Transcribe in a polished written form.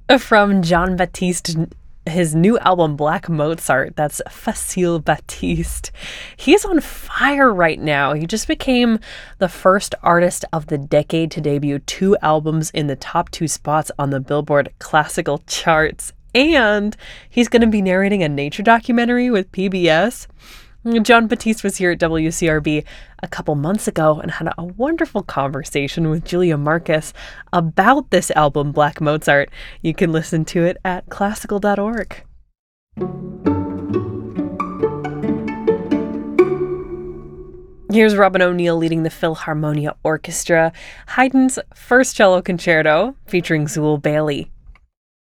From John Baptiste, his new album Black Mozart. That's Facile Baptiste. He's on fire right now. He just became the first artist of the decade to debut 2 albums in the top 2 spots on the Billboard classical charts. And he's going to be narrating a nature documentary with PBS. John Batiste was here at WCRB a couple months ago and had a wonderful conversation with Julia Marcus about this album, Black Mozart. You can listen to it at classical.org. Here's Robin O'Neill leading the Philharmonia Orchestra, Haydn's first cello concerto featuring Zool Bailey.